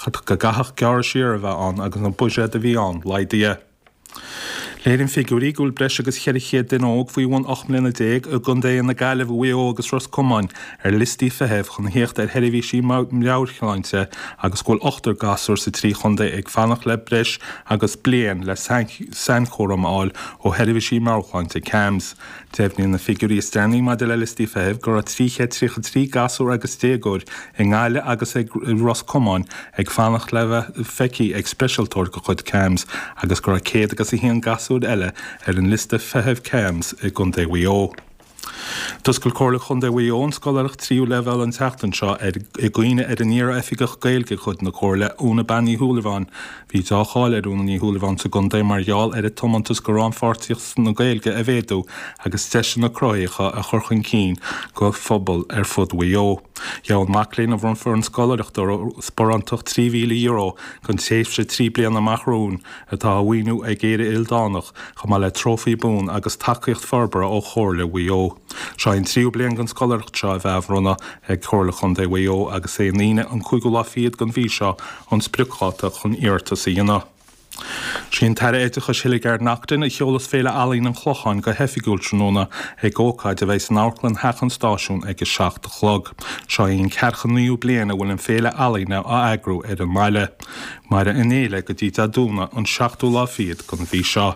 go gahach gear siar a bheith an agus an buise a bhí an leidí. Léirinn figurí gúil breis agus cheirichéad den óg faoi bhain 8 mbliana déag a gundé na gaileh bhuio agus Roscommon listí fehebh chun hiocht heirihísí meabhrchainte agus gúil 8 gasúir sa trí chundé ag fannach le breis agus blian le san chóram áil ó heirihísí meabhrchainte CAMS. Déimhníonn na figurí stearnaí mar de le listí fehebh gur a 3 gasúir agus déagúir i ngáile agus ag Roscommon ag fannach le feici ag specialtóir go chud CAMS agus gur a céad agus i híon gasúr eile an liste fehebh CAMS i gundé WO. Tuscail cóirla chun de WO scolarach tríú level an teachtain seo i gcuoine an níor efigach gailge chud na cóirla úna banní thuúlaháin. Bhí dááil úna ní thuúlaháin sa gundé margheall a tomantas go rán fáirtíocht na gailge a bhéadú agus teisi na croíocha a churchan cín go phobal fud WO. Jeann Maclean a bhran for an scolarach do sporantach €3,000 chun séifse 3 bliana amachrún atá a bhaoinú ag géire ildánach chumá le trófaí bún agus takeíocht forbara ó chóirla WO. Seán 3 blian gan scolarach seo a bheith runna ag chóirla chun de WO agus é níine an 5 fiad gan bhí seo an sprucháta chun iarta sa dhéanana. Sin tar éiticha siligard nachtain a cheolas féle alín an chlochan go hefigúil tróna ag ócaid a bheits an Auckland hechan stáisiún ag 7 chlog. Seo on cearchan níú bliana bhfuil an féle alína a agrú ar an maile. Mar in éile go dtí a dúna an 7 fiad gan bhí seo.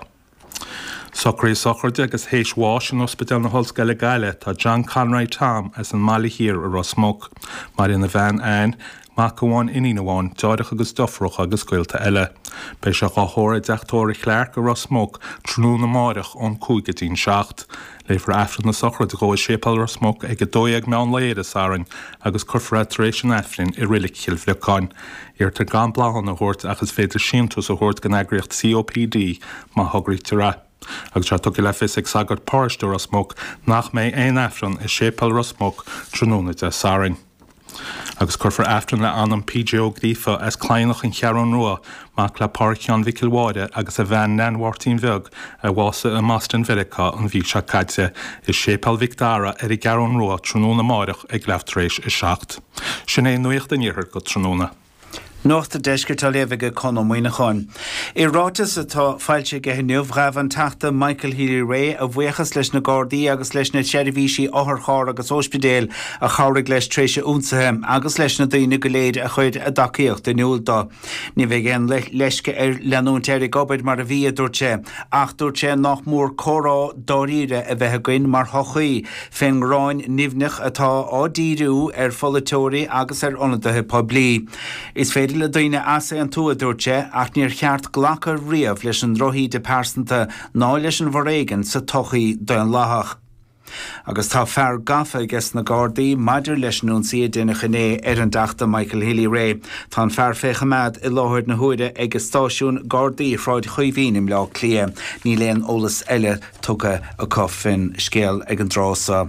Socraí sochirde agus héis bháis an ospidal na hoscaile gaile tá John Conroy Tom as an mala hir a Rosmog. Mar ina bhean ein, mac amháin iníháin deirech agus dofroch agus cuilta eile. Bei se gáthóra deachtóirí chléirc a Rosmog trú na máireach ón 5-7. Léifar efrin na sochra de ggóid sépal Rosmog ag 2 meán léad sarin agus corporation efrin i rilik chilfleáin. Tar gan blahan a hort agus féidir síntús a hort gan agriocht COPD má thugríte ra. Agus se tugi le fis ag sagart páirstú Rosmog nach mé ein efrin i sépal Rosmog trúna de sarin. Agus curfar efrin le anam PGO grífa as cléinech an chearán rua mac le páirceán vicilháide agus a bhean nenhhartín bheg a bhása a Maston Verica an bhí se caite is sépal Victara ar i gearán rua trúna máireach ag leftrééis i 7. Sin é nuocht den iarthar go trúna. Nócht a deisgur tá lévige con muoine chun. I rátas atá fáilte go neomhghah an teachta Michael Healy Ray a bhuichas leis na Gardaí agus leis na seirbhísí áthar agus ospidéal a chairigh leis tréise únsathe agus leis na daoine go léad a chuid a dacaíocht den nuúlta. Ní bheith an leisce ar leanúntéir gobaid mar a bhí dúirte ach dúirte nach mór chorá dáíre a bheith goin mar thochaí féin ráin nimhnech atá ádíú ar folatóirí agus ar ionadathe poblí. Is féidir le daoine asa an túadúirte ach níor cheart ghlachar riamh leis an drothí de persanta ná leis an bhréigean sa tochaí do an láthach. Agus tá fear gafa gus na Gardaí maidir leis nún siad duna chané ar an deachta Michael Healy Ray. Tá fear féchaméad i láthir na huaide ag stáisiún Gardaí fráid chuimhín im lá clia ní léon ólas eile tuga a coffin scéal ag an drása.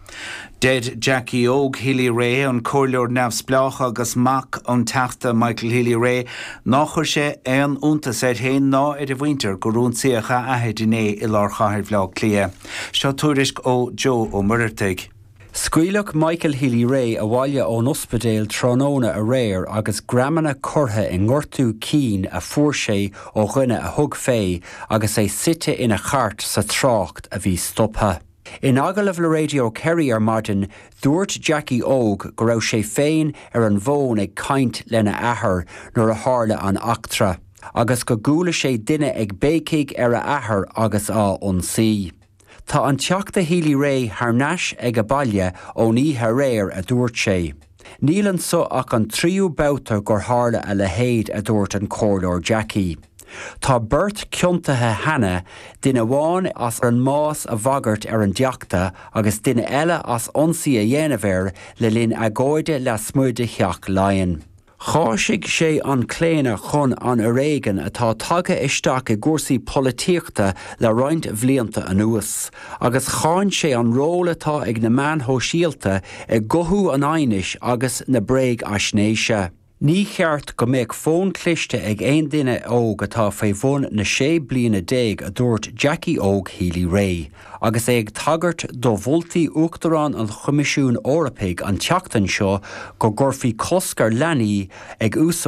Dead Jackie Og Healy Ray an cóirleor neamhsplách agus mac an teachta Michael Healy Ray nachir sé an úntas ar héin ná ar a bhaintear go rúnsaíocha aheadiné i lár chathir bhlá clia. Seo tuairisc ó Joe ó Murrataigh. Scuilech Michael Healy Ray a bhaile ón ospidéal Tróna a réir agus gramanna curtha i ngortú cín a fuair sé ó dhuine a thug fé agus é site ina chart sa trácht a bhí stoptha. In agalah le radio Kerry ar Martin, dúirt Jackie Og go raibh sé féin ar an bhón ag caint lena athair nuair a tharla an actra, agus go gúla sé duine ag bécaigh ar a athair agus á ionsaí. Tá an teachta Healy Ray tharnais ag a baile ó níthe réir a dúirt sé. Nílan so ach an tríú boutar gur tharla a le héad a dúirt an cóirleor Jackie. Tá burt ciontathe hena duine bháin as an más a bhagart ar an deachta agus duine eile as ionsaí a dhéanamhéir le linn agóide le smuide cheach lainn. Cháisig sé an cléine chun an aréigen atá tagtha isteach i gcúrsaí polítíochta le roinnt bhlianta anuas, agus cháin sé an ról atá ag na meánthóisialta ag gothú an ainis agus na bréig aisnéise. Ní cheart go méid fón cliste ag aon duine óg atá faoi bhun na 6 bliana déag a dúirt Jackie Og Healy Ray, agus ag tagart do bhultaí uachtarán an Choimisiún Eorpaigh an teachtain seo go gurfaí coscar leanaí ag